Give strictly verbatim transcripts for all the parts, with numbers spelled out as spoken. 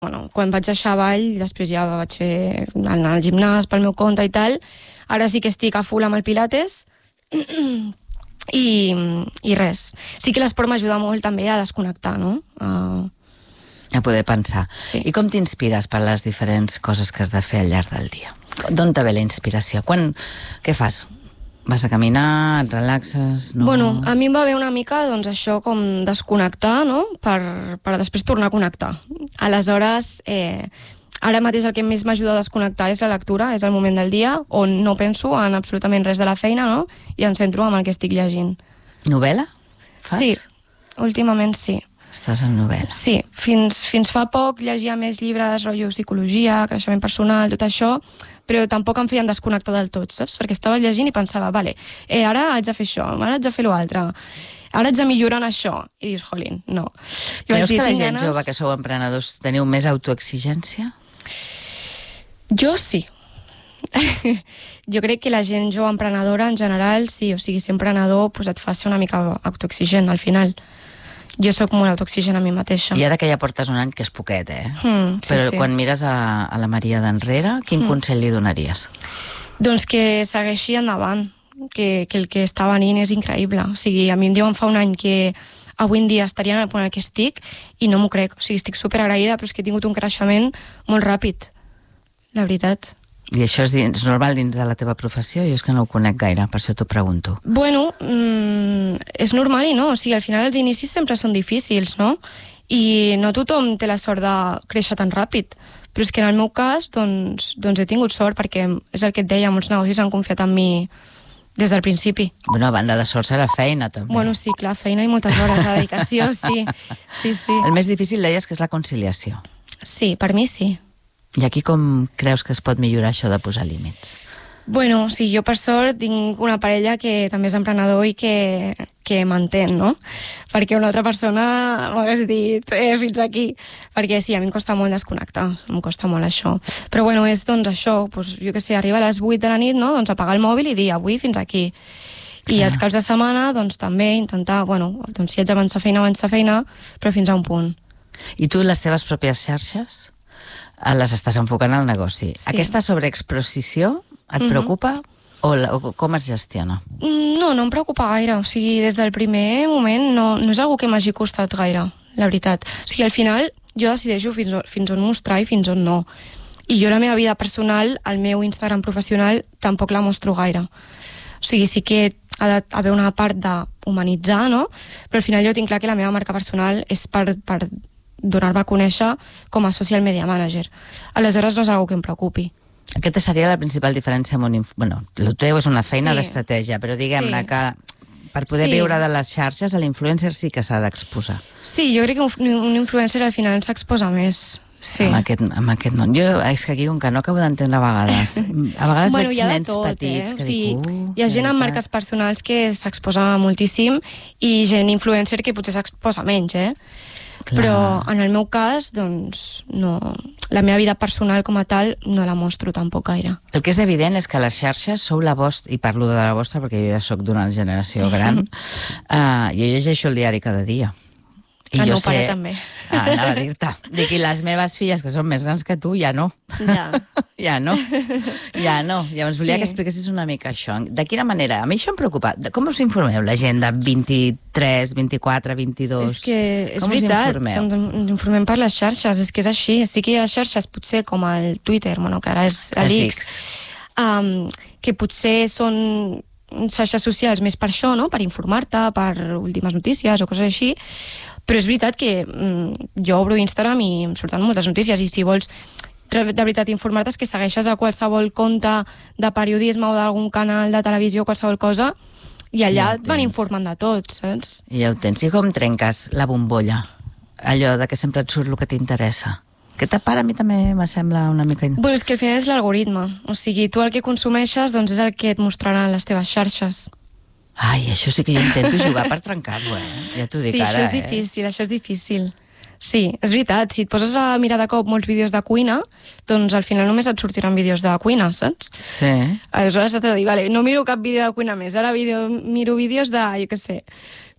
Bueno, quan vaig deixar ball, després ja vaig fer anar al gimnàs pel meu compte i tal. Ara sí que estic a full amb el pilates i, i res. Sí que l'esport m'ajuda molt també a desconnectar, no? A, a poder pensar. Sí. I com t'inspires per les diferents coses que has de fer al llarg del dia? D'on te ve la inspiració? Quan... Què fas? Vas a caminar, et relaxes? No? Bueno, a mi em va bé una mica, doncs, això com desconnectar, no?, per, per després tornar a connectar. Aleshores, eh, ara mateix el que més m'ajuda a desconnectar és la lectura, és el moment del dia on no penso en absolutament res de la feina, no?, i em centro en el que estic llegint. Novel·la? Fas? Sí, últimament sí. Estàs en novel·la. Sí, fins, fins fa poc llegia més llibres, rotllo psicologia, creixement personal, tot això, però tampoc em feien desconnectar del tot, saps? Perquè estava llegint i pensava, vale, eh, ara haig de fer això, ara haig de fer l'altre, ara haig de millorar en això. I dius, jolín, no. Creus que la gent ganes... jove que sou emprenedors teniu més autoexigència? Jo sí. Jo crec que la gent jove emprenedora en general, sí, o sigui, ser emprenedor pues, et fa ser una mica autoexigent al final. Jo sóc molt autoexigent a mi mateixa. I ara que ja portes un any, que és poquet, eh? Mm, sí, Però sí. quan mires a, a la Maria d'enrere, quin mm. consell li donaries? Doncs que segueixi endavant, que, que el que està venint és increïble. O sigui, a mi em diuen fa un any que avui en dia estaria en el punt en què estic i no m'ho crec. O sigui, estic superagraïda, però és que he tingut un creixement molt ràpid, la veritat. I això és, dins, és normal dins de la teva professió? Jo és que no ho conec gaire, per això t'ho pregunto. Bueno, mmm, és normal i no. O sigui, al final els inicis sempre són difícils, no? I no tothom té la sort de créixer tan ràpid. Però és que en el meu cas, doncs, doncs he tingut sort, perquè és el que et deia, molts negocis han confiat en mi des del principi. Bueno, a banda de sort serà feina, també. Bueno, sí, clar, feina i moltes hores de dedicació, sí. Sí, sí. El més difícil, deies, que és la conciliació. Sí, per mi sí. I aquí com creus que es pot millorar això de posar límits? Bueno, sí, jo per sort tinc una parella que també és emprenedor i que, que m'entén, no? Perquè una altra persona m'hagués dit eh, fins aquí. Perquè sí, a mi em costa molt desconnectar, em costa molt això. Però bueno, és doncs això, doncs, jo què sé, arriba a les vuit de la nit, no? Doncs apagar el mòbil i dir avui fins aquí. I els caps de setmana, doncs també intentar, bueno, doncs si haig d'avançar feina, avançar feina, però fins a un punt. I tu les teves pròpies xarxes les estàs enfocant al negoci. Sí. Aquesta sobreexposició et preocupa mm-hmm. o, la, o com es gestiona? No, no em preocupa gaire. O sigui, des del primer moment no, no és algo que m'hagi costat gaire, la veritat. O sigui, al final jo decideixo fins, fins on mostrar i fins on no. I jo la meva vida personal, el meu Instagram professional, tampoc la mostro gaire. O sigui, sí que ha d'haver una part d'humanitzar, no? Però al final jo tinc clar que la meva marca personal és per... per donar-me a conèixer com a social media manager. Aleshores no és una que em preocupi. Aquesta seria la principal diferència amb un... Inf... Bueno, el teu és una feina sí. d'estratègia, però diguem-ne sí. que per poder sí. viure de les xarxes, l'influencer sí que s'ha d'exposar. Sí, jo crec que un, un influencer al final s'exposa més. Sí. Amb, aquest, amb aquest món. Jo, és que aquí, com que no acabo d'entendre a vegades, a vegades bueno, veig nens tot, petits eh? que o sigui, dic... Uh, hi ha gent amb marques personals que s'exposa moltíssim i gent influencer que potser s'exposa menys, eh? Clar. Però en el meu cas, doncs, no, la meva vida personal com a tal no la mostro tampoc gaire. El que és evident és que les xarxes sou la vostra, i parlo de la vostra perquè jo ja sóc d'una generació gran, uh, jo llegeixo el diari cada dia. I el jo meu sé... pare també. Ah, anava a dir-te. Dic, i les meves filles, que són més grans que tu, ja no. Ja. ja no. Ja no. Llavors volia sí. que expliquessis una mica això. De quina manera? A mi això em preocupa. Com us informeu, la gent de vint-i-tres, vint-i-quatre, vint-i-dos? És que és Com veritat, informeu? ens informem per les xarxes, és que és així. Sí que hi ha xarxes, potser com el Twitter, bueno, que ara és l'X, um, que potser són xarxes socials més per això, no? Per informar-te, per últimes notícies o coses així. Però és veritat que mm, jo obro Instagram i em surten moltes notícies i si vols de veritat informar-te és que segueixes a qualsevol compte de periodisme o d'algun canal de televisió o qualsevol cosa i allà ja et van informant de tot, saps? I ja ho tens. I com trenques la bombolla? Allò de que sempre et surt el que t'interessa. Que a part a mi també me sembla una mica... Bueno, és que al final és l'algoritme. O sigui, tu el que consumeixes doncs és el que et mostraran les teves xarxes. Ai, això sí que jo intento jugar per trencar-ho, eh? Ja t'ho dic sí, ara, això és eh? difícil, això és difícil. Sí, és veritat, si et poses a mirar de cop molts vídeos de cuina, doncs al final només et sortiran vídeos de cuina, saps? Sí. Aleshores has de dir, vale, no miro cap vídeo de cuina més, ara vídeo, miro vídeos de, jo què sé,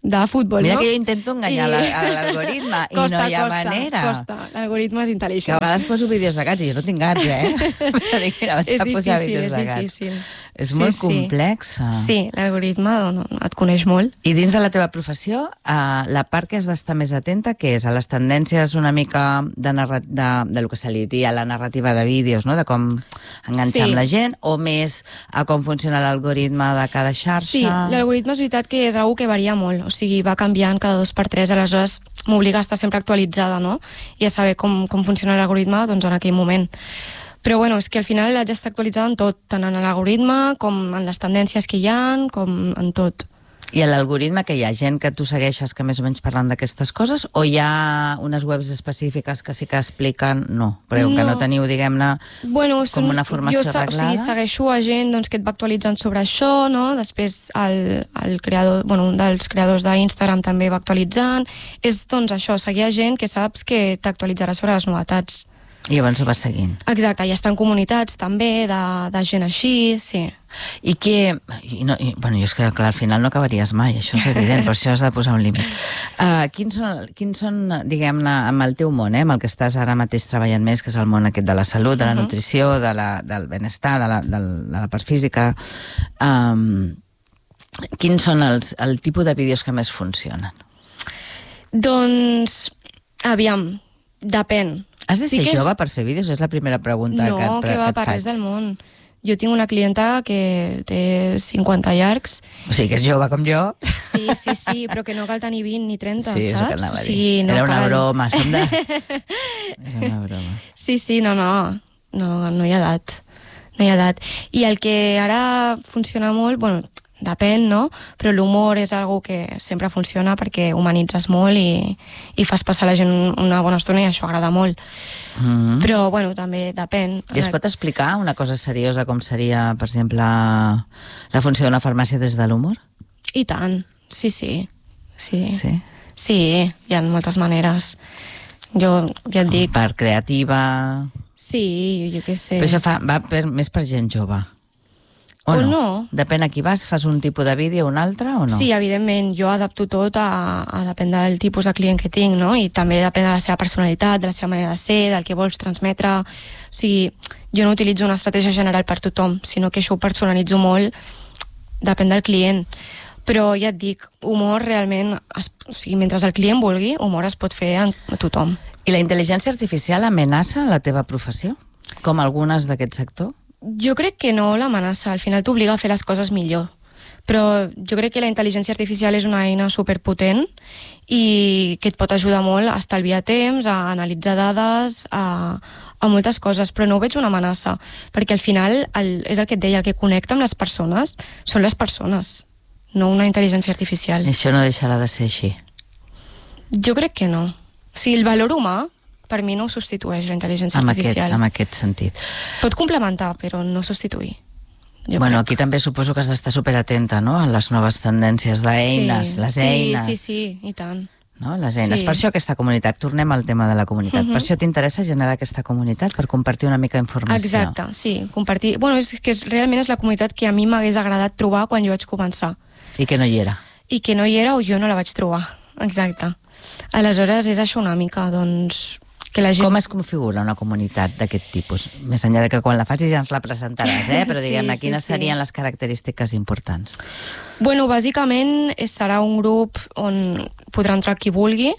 de futbol, Mira no? que jo intento enganyar I... I... l'algoritme i costa, no hi ha costa, manera. Costa, l'algoritme és Que intel·ligent. a vegades poso vídeos de gats i jo no tinc gats, eh? Però dic, mira, vaig És a posar difícil, vídeos és de gats. difícil. És Sí, molt sí. complexa. Sí, l'algoritme no, et coneix molt. I dins de la teva professió, eh, la part que has d'estar més atenta, que és a les tendències una mica de, narra... de, de lo que se li diria la narrativa de vídeos, no? De com enganxar Sí. amb la gent, o més a com funciona l'algoritme de cada xarxa? Sí, l'algoritme és veritat que és una que varia molt, o sigui, va canviant cada dos per tres, aleshores m'obliga a estar sempre actualitzada, no? I a saber com, com funciona l'algoritme doncs, en aquell moment. Però bueno, és que al final haig d'estar actualitzada en tot, tant en l'algoritme com en les tendències que hi ha, com en tot. I a l'algoritme que hi ha gent que tu segueixes que més o menys parlen d'aquestes coses, o hi ha unes webs específiques que sí que expliquen? No, però no. Que no teniu, diguem-ne, bueno, com una formació jo, arreglada? O sigui, segueixo a gent doncs, que et va actualitzant sobre això, no? Després el, el creador, bueno, un dels creadors d'Instagram també va actualitzant. És doncs això, seguir a gent que saps que t'actualitzarà sobre les novetats. I llavors ho vas seguint. Exacte, i estan comunitats també de, de gent així, sí. I què... I no, i, bueno, jo és que, clar, al final no acabaries mai, això és evident, per això has de posar un límit. Uh, quins són, quins són diguem-ne, amb el teu món, eh, amb el que estàs ara mateix treballant més, que és el món aquest de la salut, de la Uh-huh. nutrició, de la, del benestar, de la, del, de la part física... Um, quins són els, el tipus de vídeos que més funcionen? Doncs, aviam, depèn. Has de ser Sí que és- jove per fer vídeos? És la primera pregunta No, que et, que va, que et per faig. res del món. Jo tinc una clienta que té cinquanta llargs. O sigui, que és jove com jo. Sí, sí, sí, però que no cal tenir vint ni trenta, Sí, és el que saps? anava a O dir. sigui, no Era una cal... broma, som de... Era una broma. Sí, sí, no, no, no, no hi ha edat. No hi ha edat. I el que ara funciona molt, bueno, depèn, no? Però l'humor és algo que sempre funciona perquè humanitzes molt i, i fas passar la gent una bona estona i això agrada molt. Mm. Però, bueno, també depèn. I es pot explicar una cosa seriosa com seria, per exemple, la funció d'una farmàcia des de l'humor? I tant, sí, sí. Sí, Sí? sí, hi ha moltes maneres. Jo ja et dic... Per creativa... Sí, jo què sé. Però això fa, va per, més per gent jove. O, O no? no. Depèn a qui vas, fas un tipus de vídeo o un altre o no? Sí, evidentment, jo adapto tot a, a depèn del tipus de client que tinc, no? I també depèn de la seva personalitat, de la seva manera de ser, del que vols transmetre. O sigui, jo no utilitzo una estratègia general per tothom, sinó que això ho personalitzo molt, depèn del client. Però ja et dic, humor realment, es, o sigui, mentre el client vulgui, humor es pot fer a, a tothom. I la intel·ligència artificial amenaça la teva professió? Com algunes d'aquest sector? Jo crec que no l'amenaça, al final t'obliga a fer les coses millor. Però jo crec que la intel·ligència artificial és una eina superpotent i que et pot ajudar molt a estalviar temps, a analitzar dades, a, a moltes coses, però no ho veig una amenaça, perquè al final el, és el que et deia, el que connecta amb les persones són les persones, no una intel·ligència artificial. Això no deixarà de ser així. Jo crec que no. O sigui, el valor humà per mi no ho substitueix la intel·ligència Amb aquest, artificial. amb aquest sentit. Pot complementar, però no substituir. Jo bueno, crec. aquí també suposo que has d'estar superatenta, no?, a les noves tendències d'eines, Sí, les sí, eines. Sí, sí, i tant. No? Les eines. Sí. Per això aquesta comunitat, tornem al tema de la comunitat. Mhm. Per això t'interessa generar aquesta comunitat, per compartir una mica d'informació. Exacte, sí, compartir... Bueno, és que és, realment és la comunitat que a mi m'hagués agradat trobar quan jo vaig començar. I que no hi era. I que no hi era o jo no la vaig trobar. Exacte. Aleshores, és això una mica, doncs... Que la gent... Com es configura una comunitat d'aquest tipus? Més enllà de que quan la facis ja ens la presentaràs, eh? Però diguem-ne, Sí, sí, quines sí. serien les característiques importants? Bueno, bàsicament és- serà un grup on podrà entrar qui vulgui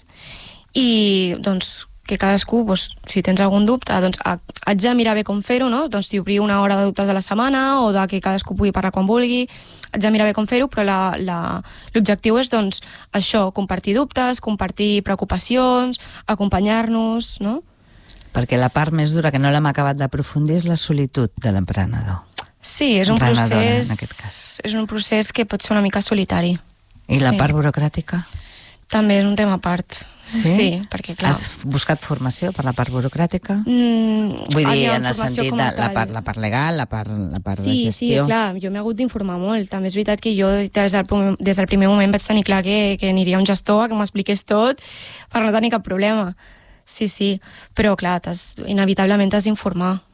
i doncs que cadascú, doncs, si tens algun dubte, doncs ha- haig de mirar bé com fer-ho, no? Doncs si obrir una hora de dubtes de la setmana o de que cadascú pugui parlar quan vulgui, haig de mirar bé com fer-ho, però la- la- l'objectiu és doncs això, compartir dubtes, compartir preocupacions, acompanyar-nos, no? Perquè la part més dura que no l'hem acabat d'aprofundir és la solitud de l'emprenedor. Sí, és un Emprenedora, procés, en aquest cas. és un procés que pot ser una mica solitari. I la Sí. part burocràtica? També és un tema a part. Sí? Sí, perquè clar... Has buscat formació per la part burocràtica? Mm, Vull dir, aviam, en el formació sentit com de a la tal. part, la part legal, la part, la part de Sí, sí, gestió. clar, jo m'he hagut d'informar molt. També és veritat que jo des del, prim- des del primer moment vaig tenir clar que, que aniria un gestor a que m'expliqués tot per no tenir cap problema. Sí, sí, però clar, t'has, inevitablement t'has d'informar.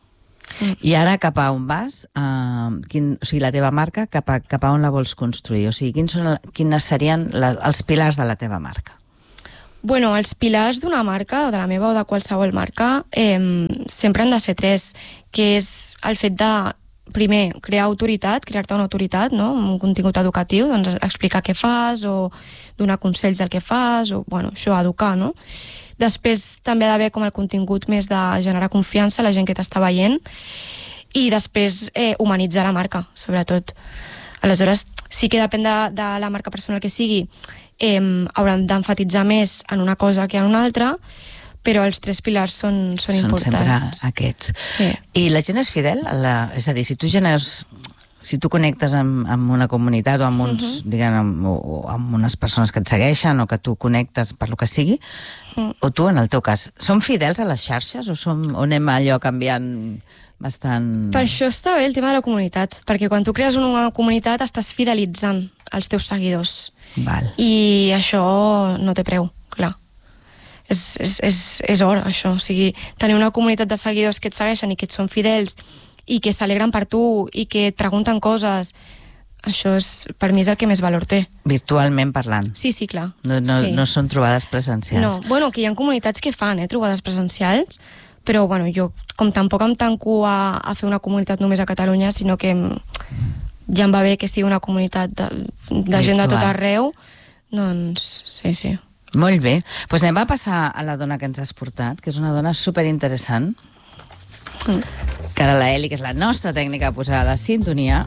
Mm. I ara cap a on vas? Uh, quin, o sigui, la teva marca, cap a, cap a on la vols construir? O sigui, quins, són, quines serien la, els pilars de la teva marca? Bueno, els pilars d'una marca, o de la meva o de qualsevol marca, eh, sempre han de ser tres, que és el fet de, primer, crear autoritat, crear-te una autoritat, no? Un contingut educatiu, doncs explicar què fas o donar consells del que fas, o, bueno, això, educar, no? Després també ha d'haver com el contingut més de generar confiança a la gent que t'està veient i després eh, humanitzar la marca, sobretot. Aleshores, sí que depèn de, de la marca personal que sigui, eh, hauran d'emfatitzar més en una cosa que en una altra, però els tres pilars són, són, són importants. Són sempre aquests. Sí. I la gent és fidel? A la... És a dir, si tu generes... Si tu connectes amb, amb una comunitat o amb, uns, uh -huh. diguem, amb, o amb unes persones que et segueixen o que tu connectes per lo que sigui, uh -huh. o tu, en el teu cas, són fidels a les xarxes o, som, o anem allò canviant bastant... Per això està bé el tema de la comunitat, perquè quan tu crees una comunitat estàs fidelitzant els teus seguidors. Val. I això no té preu, clar. És, és, és, és or, això. O sigui, tenir una comunitat de seguidors que et segueixen i que et són fidels i que s'alegren per tu i que et pregunten coses, això és, per mi és el que més valor té. Virtualment parlant. Sí, sí, clar. No, no, sí. no són trobades presencials. No, bueno, que hi ha comunitats que fan, eh, trobades presencials, però bueno, jo com tampoc em tanco a, a fer una comunitat només a Catalunya, sinó que ja em va bé que sigui una comunitat de, de gent de tot arreu, doncs sí, sí. Molt bé. Doncs pues anem a passar a la dona que ens has portat, que és una dona superinteressant, mm. que ara la Eli, que és la nostra tècnica, posarà la sintonia.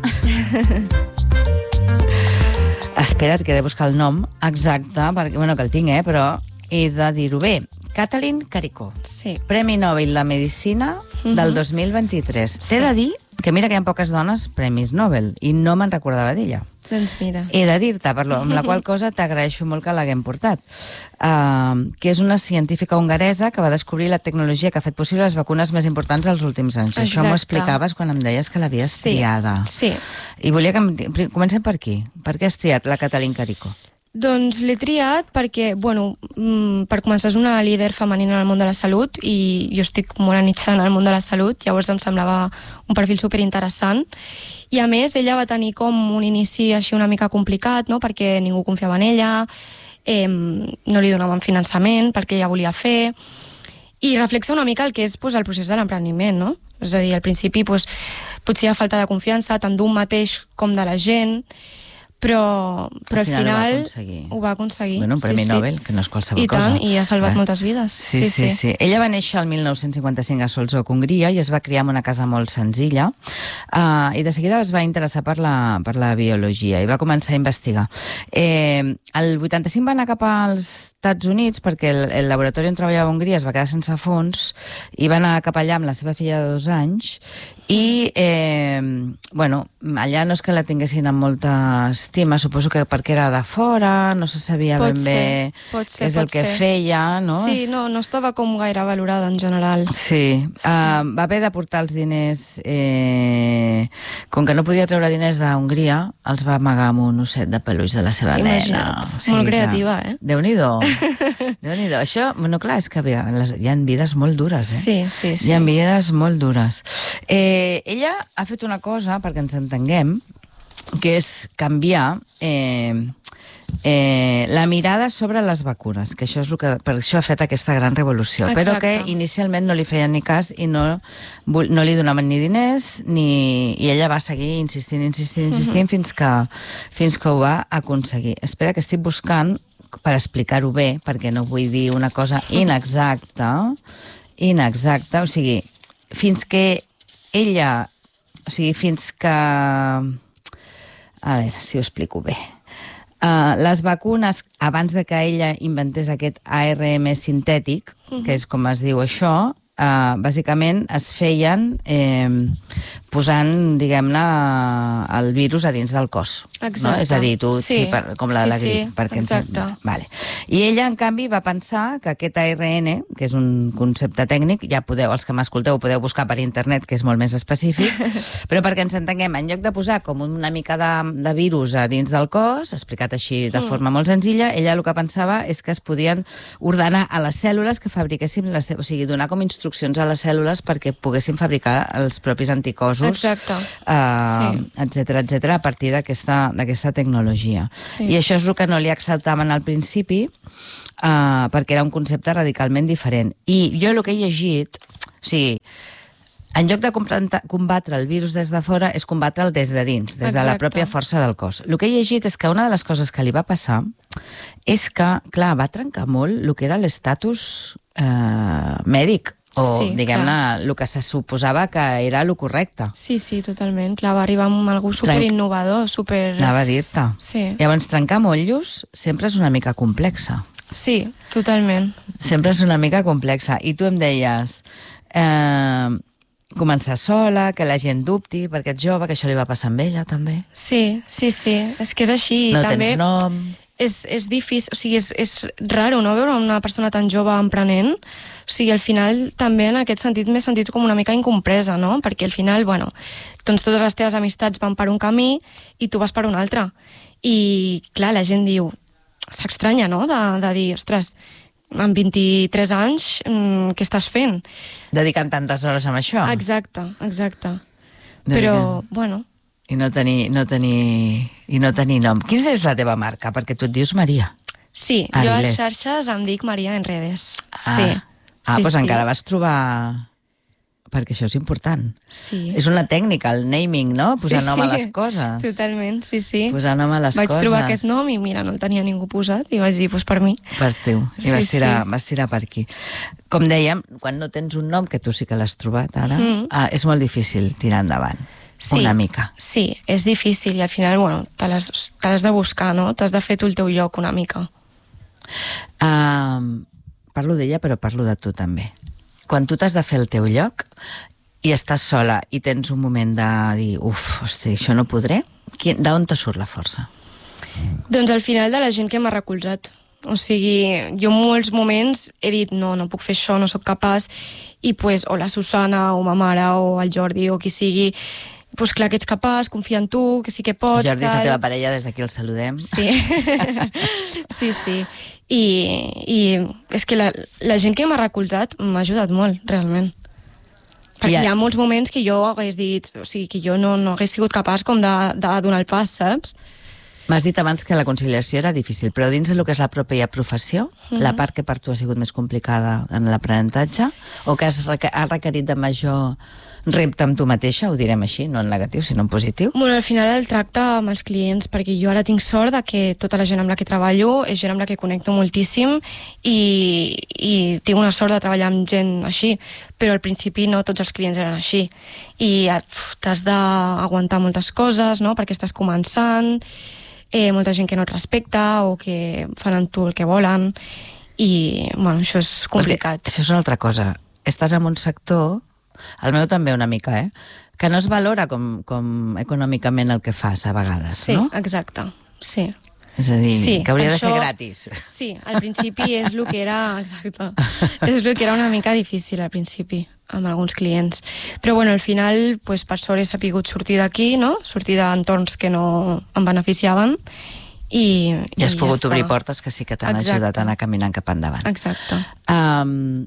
Espera't, que he de buscar el nom exacte, perquè, bueno, que el tinc, eh, però he de dir-ho bé. Katalin Karikó, sí. Premi Nobel de Medicina uh-huh. del dos mil vint-i-tres. Sí. T'he de dir que mira que hi ha poques dones premis Nobel, i no me'n recordava d'ella. Doncs mira. He de dir-te, per lo, amb la qual cosa t'agraeixo molt que l'haguem portat. Uh, que és una científica hongaresa que va descobrir la tecnologia que ha fet possible les vacunes més importants dels últims anys. Exacte. Això m'ho explicaves quan em deies que l'havies sí. triada. Sí. I volia que... Em... Comencem per aquí. Per què has triat la Katalin Karikó? Doncs l'he triat perquè, bueno, per començar és una líder femenina en el món de la salut i jo estic molt enitjada en el món de la salut, llavors em semblava un perfil superinteressant. I a més, ella va tenir com un inici així una mica complicat, no?, perquè ningú confiava en ella, eh, no li donaven finançament perquè ella volia fer, i reflexa una mica el que és pues, el procés de l'emprendiment, no? És a dir, al principi pues, potser hi ha falta de confiança tant d'un mateix com de la gent, però, però al final, al final ho va aconseguir. Bueno, un premi sí, Nobel, sí. que no és qualsevol I cosa. I tant, i ha salvat eh? moltes vides. Sí sí, sí, sí, sí. Ella va néixer el mil nou-cents cinquanta-cinc a Solzok, Hongria, i es va criar en una casa molt senzilla, uh, i de seguida es va interessar per la, per la biologia, i va començar a investigar. Eh, el vuitanta-cinc va anar cap als Estats Units, perquè el, el laboratori on treballava a Hongria es va quedar sense fons, i va anar cap allà amb la seva filla de dos anys, i, eh, bueno, allà no és que la tinguessin amb molta estima, suposo que perquè era de fora, no se sabia pot ben ser, bé pot ser, què és el que ser. feia, no? Sí, no, no estava com gaire valorada en general. Sí, sí. Uh, va haver de portar els diners, eh, com que no podia treure diners d'Hongria, els va amagar amb un osset de peluix de la seva Imagina't. nena. Sí, molt creativa, eh? Déu-n'hi-do. Déu-n'hi-do. Això, bueno, clar, és que hi ha, hi ha vides molt dures, eh? Sí, sí, sí. Hi ha vides molt dures. Eh, ella ha fet una cosa, perquè ens entenguem, que és canviar eh, eh, la mirada sobre les vacunes, que això és el que, per això ha fet aquesta gran revolució. Exacte. Però que inicialment no li feien ni cas i no, no li donaven ni diners, ni, i ella va seguir insistint, insistint, insistint, uh-huh. fins, que, fins que ho va aconseguir. Espera, que estic buscant per explicar-ho bé, perquè no vull dir una cosa inexacta, inexacta, o sigui, fins que ella, o sigui, fins que... A veure, si ho explico bé. Uh, les vacunes, abans de que ella inventés aquest A R M sintètic, uh-huh. que és com es diu això, uh, bàsicament es feien eh, posant, diguem-ne, el virus a dins del cos. Exacte. No? És a dir, tu, sí. sí, per, com la, sí, la grip. Sí, perquè exacte. Ens... Vale. I ella, en canvi, va pensar que aquest A R N, que és un concepte tècnic, ja podeu, els que m'escolteu, podeu buscar per internet, que és molt més específic, però perquè ens entenguem, en lloc de posar com una mica de, de virus a dins del cos, explicat així de forma molt senzilla, ella el que pensava és que es podien ordenar a les cèl·lules que fabriquessin la seva, o sigui, donar com instruccions instruccions a les cèl·lules perquè poguessin fabricar els propis anticossos, Exacte. eh, Sí. etcètera, etcètera, a partir d'aquesta d'aquesta tecnologia. Sí. I això és el que no li acceptaven al principi, eh, perquè era un concepte radicalment diferent. I jo el que he llegit, o sigui, en lloc de combatre el virus des de fora, és combatre'l des de dins, des de la Exacte. pròpia força del cos. El que he llegit és que una de les coses que li va passar és que, clar, va trencar molt el que era l'estatus eh, mèdic, o, Sí, diguem-ne, el que se suposava que era el correcte. Sí, sí, totalment. Clar, va arribar amb algú superinnovador, super... Anava a dir-te. Sí. Llavors, trencar motllos sempre és una mica complexa. Sí, totalment. Sempre és una mica complexa. I tu em deies... Eh, començar sola, que la gent dubti, perquè ets jove, que això li va passar amb ella, també. Sí, sí, sí. És que és així. No també tens nom... És, és difícil, o sigui, és, és raro, no?, veure una persona tan jove emprenent. O sigui, al final, també en aquest sentit m'he sentit com una mica incompresa, no?, perquè al final, bueno, doncs totes les teves amistats van per un camí i tu vas per un altre. I, clar, la gent diu... S'estranya, no?, de, de dir, ostres, amb vint-i-tres anys, mmm, què estàs fent? Dedicant tantes hores amb això. Exacte, exacte. Dedicant. Però, bueno... I no tenir, no tenir, i no tenir nom. Quina és la teva marca? Perquè tu et dius Maria. Sí, Avilés. jo a les xarxes em dic Maria en redes. Ah, Sí. ah sí, doncs sí. encara vas trobar... Perquè això és important. Sí. És una tècnica, el naming, no? Posar Sí, nom a sí. les coses. Totalment, sí, sí. Posar nom a les vaig coses. Vaig trobar aquest nom i mira, no el tenia ningú posat i vaig dir, doncs per mi. Per tu. I Sí, vas, tirar, sí. vas tirar per aquí. Com dèiem, quan no tens un nom, que tu sí que l'has trobat ara, Mm. ah, és molt difícil tirar endavant. Sí, Una mica. Sí, és difícil i al final, bueno, te l'has te l'has de buscar, no? T'has de fer tu el teu lloc una mica. Uh, parlo d'ella, però parlo de tu també. Quan tu t'has de fer el teu lloc i estàs sola i tens un moment de dir, uf, hosti, això no podré, d'on te surt la força? Doncs al final de la gent que m'ha recolzat. O sigui, jo en molts moments he dit, no, no puc fer això, no sóc capaç, i pues, o la Susana, o ma mare, o el Jordi, o qui sigui, pues clar que ets capaç, confia en tu, que sí que pots... Jordi és la tal. teva parella, des d'aquí el saludem. Sí, sí, sí. I, i és que la, la gent que m'ha recolzat m'ha ajudat molt, realment. Perquè Ja. hi ha molts moments que jo hagués dit, o sigui, que jo no, no hagués sigut capaç com de, de donar el pas, saps? M'has dit abans que la conciliació era difícil, però dins del que és la pròpia professió, Mhm. la part que per tu ha sigut més complicada en l'aprenentatge, o que has, reque has requerit de major repte amb tu mateixa, ho direm així, no en negatiu, sinó en positiu? Bueno, al final el tracte amb els clients, perquè jo ara tinc sort de que tota la gent amb la que treballo és gent amb la que connecto moltíssim i, i tinc una sort de treballar amb gent així, però al principi no tots els clients eren així. I uf, t'has d'aguantar moltes coses, no?, perquè estàs començant, eh, molta gent que no et respecta o que fan amb tu el que volen, i bueno, això és complicat. Perquè això és una altra cosa. Estàs en un sector, el meu també una mica, eh? que no es valora com, com econòmicament el que fas a vegades, Sí, no? exacte, sí. És a dir, Sí, que hauria això- de ser gratis. Sí, al principi és el que era... Exacte. És el que era una mica difícil al principi, amb alguns clients. Però bueno, al final, pues, per sort he sapigut sortir d'aquí, no?, sortir d'entorns que no em beneficiaven i... I has ja pogut està. obrir portes que sí que t'han Exacte. ajudat a anar caminant cap endavant. Exacte. Um,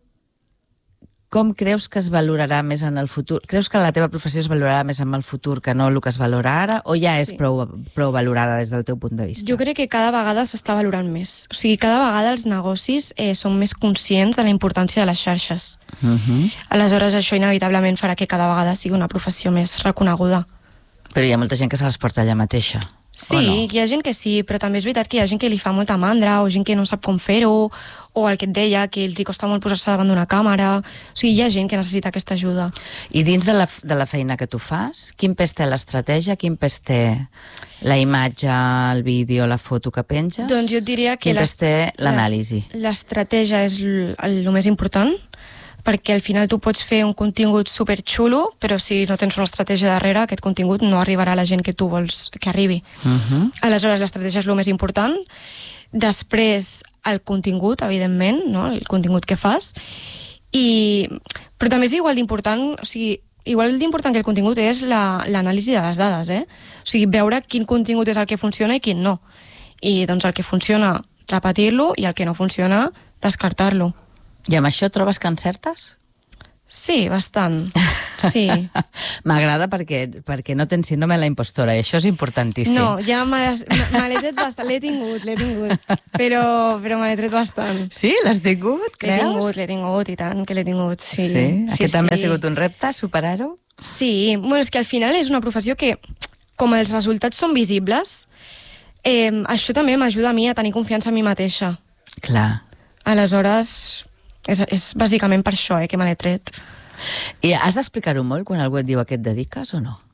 com creus que es valorarà més en el futur? Creus que la teva professió es valorarà més en el futur que no el que es valora ara? O ja és Sí. prou, prou valorada des del teu punt de vista? Jo crec que cada vegada s'està valorant més. O sigui, cada vegada els negocis eh, són més conscients de la importància de les xarxes. Uh -huh. Aleshores, això inevitablement farà que cada vegada sigui una professió més reconeguda. Però hi ha molta gent que se les porta allà mateixa. Sí, o no? hi ha gent que sí, però també és veritat que hi ha gent que li fa molta mandra o gent que no sap com fer-ho, o el que et deia, que els hi costa molt posar-se davant d'una càmera. O sigui, hi ha gent que necessita aquesta ajuda. I dins de la, de la feina que tu fas, quin pes té l'estratègia, quin pes té la imatge, el vídeo, la foto que penges? Doncs jo et diria que Quin l'es- pes té l'anàlisi? la- L'estratègia és l- el, el més important, perquè al final tu pots fer un contingut superxulo, però si no tens una estratègia darrere, aquest contingut no arribarà a la gent que tu vols que arribi. Uh -huh. Aleshores, l'estratègia és el més important. Després, el contingut, evidentment, no?, el contingut que fas. I... Però també és igual d'important, o sigui, igual d'important que el contingut és la- l'anàlisi de les dades, eh? O sigui, veure quin contingut és el que funciona i quin no. I, doncs, el que funciona, repetir-lo, i el que no funciona, descartar-lo. I amb això trobes que encertes? Sí, bastant. Sí. M'agrada perquè, perquè no tens síndrome de la impostora, i això és importantíssim. No, ja me l'he tret bastant, l'he tingut, l'he tingut, però, però me l'he tret bastant. Sí? L'has tingut, creus? L'he tingut, l'he tingut, i tant que l'he tingut, sí. Sí? Aquest sí, també sí. ha sigut un repte, superar-ho? Sí, bueno, és que al final és una professió que, com els resultats són visibles, eh, això també m'ajuda a mi a tenir confiança en mi mateixa. Clar. Aleshores, és, és bàsicament per això eh, que me l'he tret. I has d'explicar-ho molt quan algú et diu a què et dediques o no?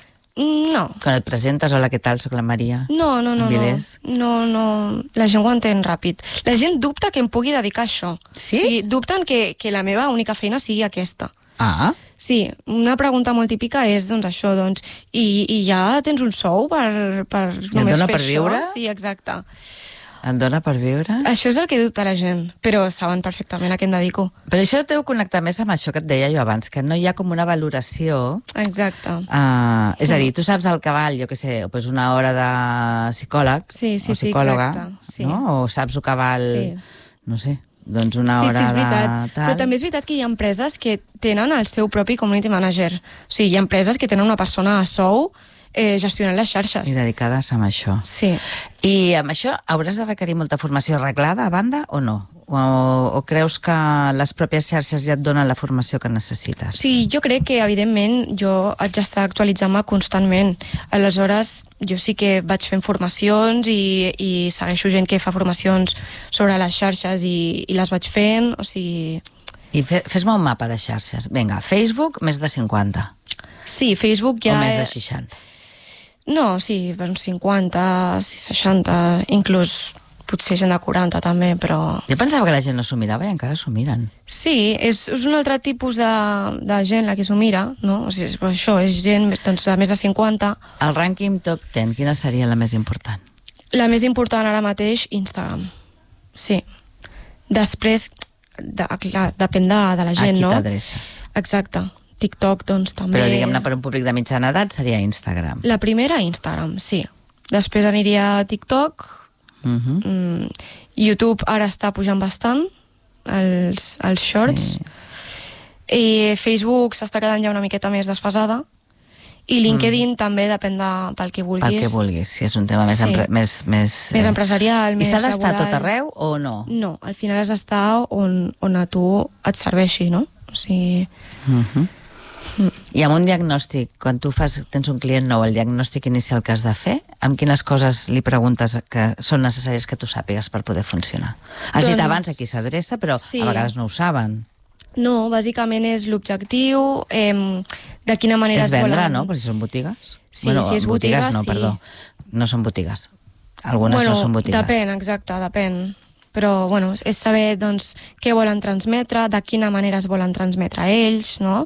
No. Quan et presentes, hola, què tal, soc la Maria. No, no, no, no. Vilés. No, no. La gent ho entén ràpid. La gent dubta que em pugui dedicar a això. Sí? O sigui, dubten que, que la meva única feina sigui aquesta. Ah. Sí, una pregunta molt típica és, doncs, això, doncs, i, i ja tens un sou per, per només dona fer per això? viure? Sí, exacte. Et dona per viure? Això és el que dubta la gent, però saben perfectament a què em dedico. Però això deu connectar més amb això que et deia jo abans, que no hi ha com una valoració. Exacte. Uh, és a dir, tu saps al cavall, jo què sé, pues una hora de psicòleg Sí, sí, o sí, psicòloga, exacte, sí. no? O saps el cavall, Sí. no sé, doncs una Sí, hora sí, és veritat. de tal... Però també és veritat que hi ha empreses que tenen el seu propi community manager. O sigui, hi ha empreses que tenen una persona a sou eh, gestionant les xarxes. I dedicades a això. Sí. I amb això hauràs de requerir molta formació reglada a banda o no? O, o creus que les pròpies xarxes ja et donen la formació que necessites? Sí, jo crec que, evidentment, jo haig d'estar actualitzant-me constantment. Aleshores, jo sí que vaig fent formacions i, i segueixo gent que fa formacions sobre les xarxes i, i les vaig fent, o sigui... I fe, fes-me un mapa de xarxes. Vinga, Facebook, més de cinquanta. Sí, Facebook ja... O més de seixanta. No, sí, per uns cinquanta, seixanta, inclús potser gent de quaranta també, però... Jo pensava que la gent no s'ho mirava i encara s'ho miren. Sí, és, és un altre tipus de, de gent la que s'ho mira, no? O sigui, és, això, és gent doncs, de més de cinquanta. El rànquing top deu, quina seria la més important? La més important ara mateix, Instagram. Sí. Després, de, clar, depèn de, de la gent, Aquí no? t'adreces. Exacte. TikTok, doncs, també... Però, diguem-ne, per un públic de mitjana edat seria Instagram. La primera, Instagram, sí. Després aniria a TikTok. Uh -huh. mm, YouTube ara està pujant bastant, els, els shorts. Sí. I Facebook s'està quedant ja una miqueta més desfasada. I LinkedIn mm. també depèn de, pel que vulguis. Pel que vulguis, si és un tema més, Sí. empre, més, més, Més empresarial, I més s'ha d'estar laboral. tot arreu o no? No, al final has d'estar on, on a tu et serveixi, no? O sigui... Uh -huh. Mm. I amb un diagnòstic, quan tu fas, tens un client nou, el diagnòstic inicial que has de fer, amb quines coses li preguntes que són necessàries que tu sàpigues per poder funcionar? Has Doncs... dit abans a qui s'adreça, però Sí. a vegades no ho saben. No, bàsicament és l'objectiu, eh, de quina manera És es vendre, volen... no? Perquè si són botigues. Sí, si és botiga, no, sí. perdó. No són botigues. Algunes bueno, no són botigues. Depèn, exacte, depèn. Però, bueno, és saber, doncs, què volen transmetre, de quina manera es volen transmetre ells, no?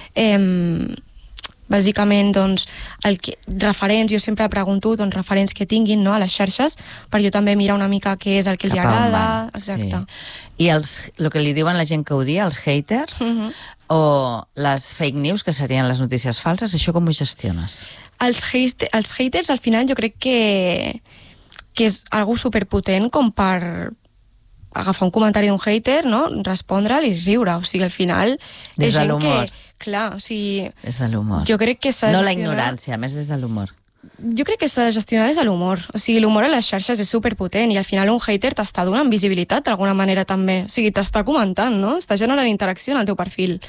Eh, bàsicament, doncs, el que, referents, jo sempre pregunto, doncs, referents que tinguin, no?, a les xarxes, per jo també mirar una mica què és el que els Cap a on agrada. van, Exacte. Sí. I els, el que li diuen la gent que odia, els haters, Mhm. o les fake news, que serien les notícies falses, això com ho gestiones? Els, hate, els haters, al final, jo crec que, que és algo superpotent com per agafar un comentari d'un hater, no?, respondre'l i riure. O sigui, al final... Des és de gent l'humor. Que, clar, o sigui... Des de l'humor. Jo crec que s'ha de No la gestionar... ignorància, més des de l'humor. Jo crec que s'ha de gestionar des de l'humor. O sigui, l'humor a les xarxes és superpotent i al final un hater t'està donant visibilitat d'alguna manera també. O sigui, t'està comentant, no? Està generant interacció en el teu perfil.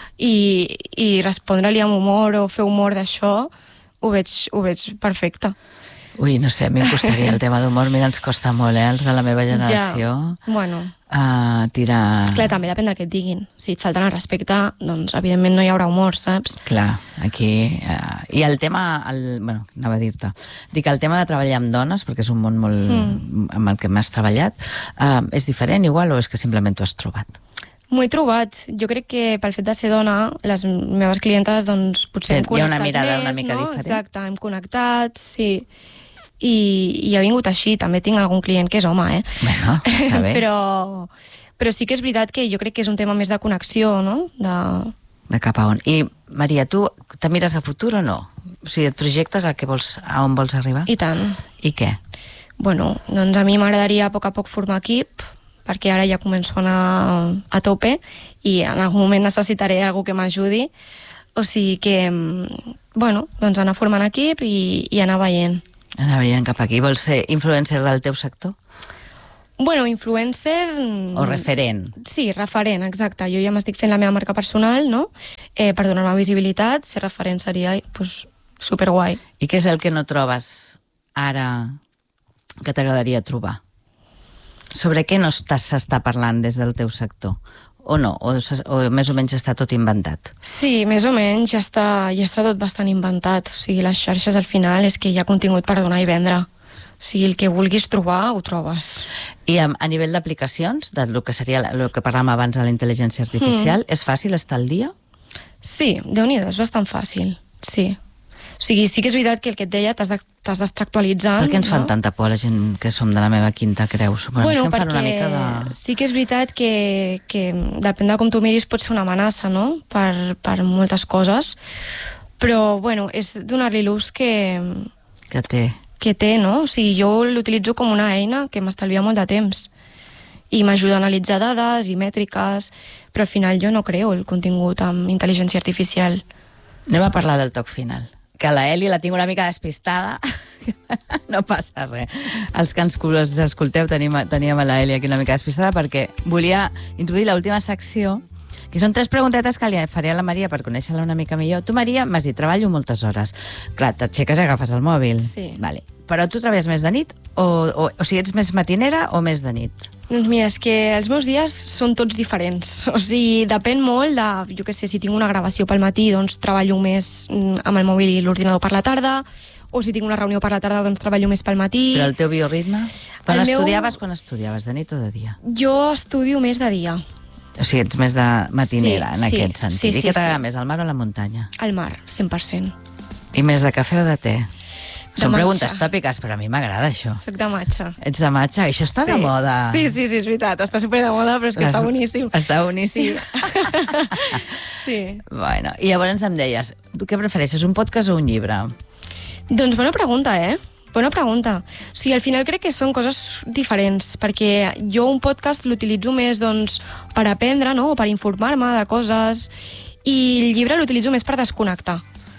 I, i respondre-li amb humor o fer humor d'això ho veig, ho veig perfecte. Ui, no sé, a mi em costaria el tema d'humor. Mira, ens costa molt, eh, els de la meva generació. Ja, bueno... Uh, tirar... Clar, també depèn del que et diguin. Si et falten el respecte, doncs evidentment no hi haurà humor, saps? Clar, aquí... Uh, I el tema... El, bueno, anava a dir-te. Dic, el tema de treballar amb dones, perquè és un món molt... Mm. amb el que m'has treballat, uh, és diferent igual o és que simplement t'ho has trobat? M'ho he trobat. Jo crec que pel fet de ser dona, les meves clientes, doncs, potser hem Hi ha una connectat mirada més, una mica no? diferent. Exacte, hem connectat, sí. I, i ha vingut així. També tinc algun client que és home, eh? Bueno, està bé. però, però sí que és veritat que jo crec que és un tema més de connexió, no? De... De cap a on. I, Maria, tu te mires a futur o no? O sigui, et projectes a, què vols, a on vols arribar? I tant. I què? Bueno, doncs a mi m'agradaria a poc a poc formar equip perquè ara ja començo a anar a tope i en algun moment necessitaré algú que m'ajudi. O sigui que, bueno, doncs anar formant equip i, i anar veient. Anar veient cap aquí. Vols ser influencer del teu sector? Bueno, influencer... O referent. Sí, referent, exacte. Jo ja m'estic fent la meva marca personal, no? Eh, per donar-me visibilitat, ser referent seria pues, superguai. I què és el que no trobes ara que t'agradaria trobar? Sobre què no s'està parlant des del teu sector? O no? O, o més o menys està tot inventat? Sí, més o menys ja està, ja està tot bastant inventat. O sigui, les xarxes al final és que hi ha contingut per donar i vendre. O sigui, el que vulguis trobar, ho trobes. I a, a nivell d'aplicacions, del que seria el que parlàvem abans de la intel·ligència artificial, mm. és fàcil estar al dia? Sí, Déu-n'hi-do, és bastant fàcil, sí. O sigui, sí que és veritat que el que et deia t'has d'estar actualitzant. Per què ens fan no? tanta por la gent que som de la meva quinta, creus? Bueno, bueno, perquè una mica de... sí que és veritat que, que depèn de com tu miris pot ser una amenaça, no? Per, per moltes coses, però bueno, és donar-li l'ús que... Que té. Que té, no? O sigui, jo l'utilitzo com una eina que m'estalvia molt de temps i m'ajuda a analitzar dades i mètriques, però al final jo no creo el contingut amb intel·ligència artificial. Anem a parlar del toc final. Que la Eli la tinc una mica despistada. No passa res. Els que ens escolteu tenim, teníem a la Eli aquí una mica despistada perquè volia introduir l'última secció, que són tres preguntetes que li faré a la Maria per conèixer-la una mica millor. Tu, Maria, m'has dit, treballo moltes hores. Clar, t'aixeques i agafes el mòbil. Sí. Vale. Però tu treballes més de nit? O, o, o sigui, ets més matinera o més de nit? Doncs mira, és que els meus dies són tots diferents. O sigui, depèn molt de, jo què sé, si tinc una gravació pel matí, doncs treballo més amb el mòbil i l'ordinador per la tarda, o si tinc una reunió per la tarda, doncs treballo més pel matí. Però el teu bioritme? Quan el estudiaves, meu... quan estudiaves? De nit o de dia? Jo estudio més de dia. O sigui, ets més de matinera, sí, en sí, aquest sentit. Sí, sí, I què t'agrada sí. més, el mar o la muntanya? El mar, cent per cent. I més de cafè o de te? De Són matxa. preguntes tòpiques, però a mi m'agrada això. Soc de matxa. Ets de matxa? Això està sí. de moda. Sí, sí, sí, és veritat. Està super de moda, però és que Les... està boníssim. Està boníssim? Sí. Sí. Bueno, i llavors em deies, què prefereixes, un podcast o un llibre? Doncs bona pregunta, eh? Bona pregunta. O sigui, al final crec que són coses diferents, perquè jo un podcast l'utilitzo més doncs, per aprendre, no? O per informar-me de coses, i el llibre l'utilitzo més per desconnectar.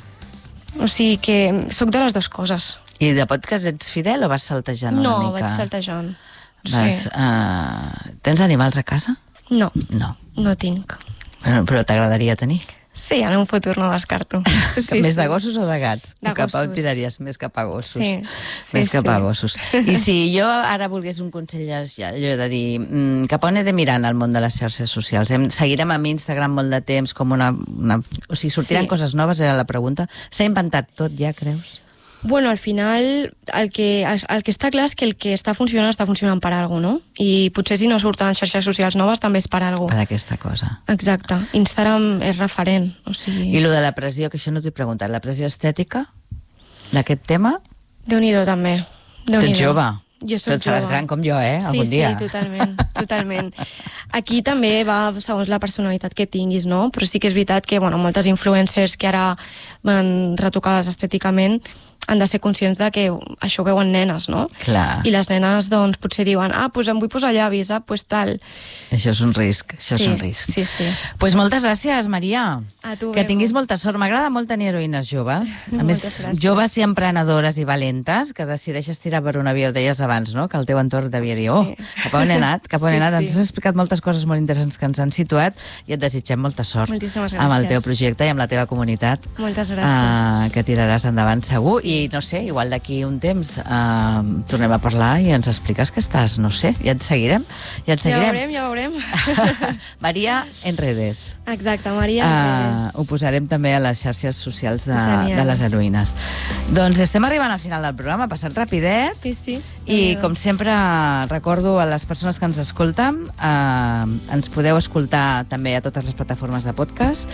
O sigui que sóc de les dues coses. I de podcast ets fidel o vas saltejant una no, mica? No, vaig saltejant. Vas, sí. uh, tens animals a casa? No, no, no tinc. Però, però t'agradaria tenir? Sí, en un futur no descarto. Sí, més sí. de gossos o de gats? De cap gossos. On tiraries? Més cap a gossos. Sí, sí, més cap sí. a gossos. I si jo ara volgués un consell, allò de dir, mm, cap on he de mirar en el món de les xarxes socials? Hem, seguirem amb Instagram molt de temps, com una... una o sigui, sortiran sí. coses noves, era la pregunta. S'ha inventat tot ja, creus? Bueno, al final, el que, el que està clar és que el que està funcionant està funcionant per alguna cosa, no? I potser si no surten xarxes socials noves també és per alguna cosa. Per aquesta cosa. Exacte. Instagram és referent, o sigui... I lo de la pressió, que això no t'ho he preguntat, la pressió estètica d'aquest tema? Déu-n'hi-do, també. Tu ets jove. Jo soc Però et faràs jove. gran com jo, eh? Algun sí, dia. Sí, totalment, totalment. Aquí també va segons la personalitat que tinguis, no? Però sí que és veritat que, bueno, moltes influencers que ara van retocades estèticament han de ser conscients de que això ho veuen nenes, no? Clar. I les nenes, doncs, potser diuen, ah, doncs em vull posar llavis, ah, doncs tal. Això és un risc, això sí, és un risc. Sí, sí. Doncs pues moltes gràcies, Maria. A tu, que Bebo. tinguis molta sort. M'agrada molt tenir heroïnes joves. A més, gràcies. joves i emprenedores i valentes, que decideixes tirar per una via, ho deies abans, no? Que el teu entorn devia dir, oh, sí. cap on he anat, cap on sí, he anat. Sí. Ens has explicat moltes coses molt interessants que ens han situat i et desitgem molta sort amb el teu projecte i amb la teva comunitat. Moltes gràcies. Uh, que tiraràs endavant segur. I no sé, igual d'aquí un temps uh, tornem a parlar i ens expliques que estàs, no sé, ja et seguirem. Ja et seguirem. Ja veurem, ja veurem. Maria en redes. Exacte, Maria en redes. Uh, ho posarem també a les xarxes socials de, de les heroïnes. Doncs estem arribant al final del programa, ha passat rapidet. Sí, sí. I com sempre recordo a les persones que ens escolten, uh, ens podeu escoltar també a totes les plataformes de podcast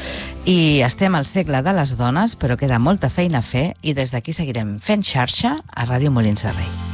i estem al segle de les dones, però queda molta feina a fer i des d'aquí seguirem fent xarxa a Ràdio Molins de Rei.